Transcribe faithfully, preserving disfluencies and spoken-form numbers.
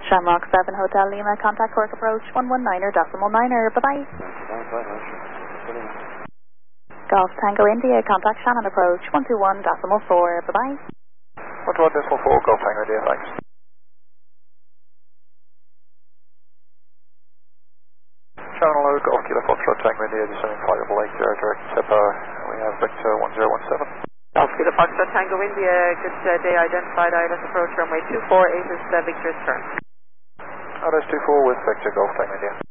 Shamrock seven Hotel Lima, contact Cork approach one one niner decimal niner, bye-bye. Golf Tango India, contact Shannon approach one two one decimal four, bye-bye. one two one decimal four, Golf Tango India, thanks. Shannon hello, Golf Kilo Foxtrot Tango India, descending flight level eight zero, direct S E P A, we have Victor one zero one seven. Golf Kilo Foxtrot Tango India, good uh, day identified, I L S approach runway two four eight is uh, Victor's turn. I L S two four with Victor, Golf Tango India.